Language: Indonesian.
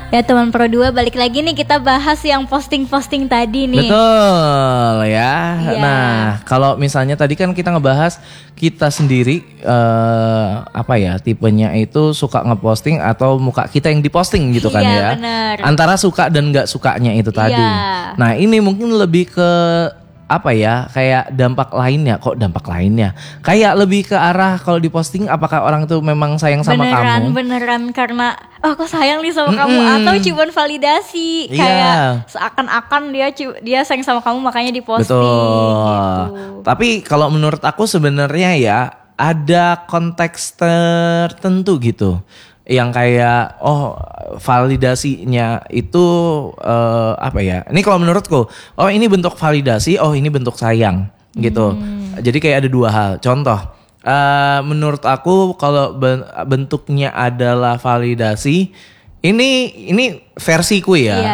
Ya teman Pro 2, balik lagi nih kita bahas yang posting-posting tadi nih. Betul ya. Iya. Nah, kalau misalnya tadi kan kita ngebahas kita sendiri tipenya itu suka ngeposting atau muka kita yang diposting gitu kan Iya, ya. bener. Antara suka dan nggak sukanya itu tadi. Iya. Nah, ini mungkin lebih ke kayak dampak lainnya. Kok dampak lainnya? Kayak lebih ke arah kalau diposting apakah orang itu memang sayang sama kamu? Beneran karena aku sayang nih sama kamu, atau cuman validasi. Iya. Kayak seakan-akan dia sayang sama kamu makanya diposting. Betul. Gitu. Tapi kalau menurut aku sebenarnya ya ada konteks tertentu gitu. Yang kayak validasinya itu ini kalau menurutku ini bentuk validasi, ini bentuk sayang gitu. Jadi kayak ada dua hal. Contoh, menurut aku kalau bentuknya adalah validasi, ini versiku ya. Iya,